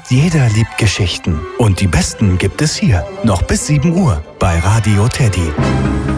Jeder liebt Geschichten. Und die besten gibt es hier. Noch bis 7 Uhr bei Radio Teddy.